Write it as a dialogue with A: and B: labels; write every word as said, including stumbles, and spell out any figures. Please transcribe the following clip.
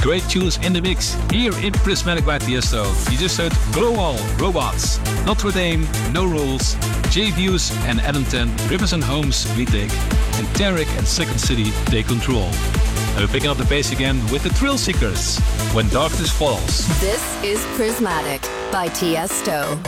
A: Great tunes in the mix here in Prismatic by Tiesto. You just heard Global Robots, Notre Dame, No Rules, J Views and Adam ten, Rivers and Homes, We Take, and Tarek and Second City, Take Control. And we're picking up the pace again with the Thrill Seekers, When Darkness Falls.
B: This is Prismatic by Tiesto.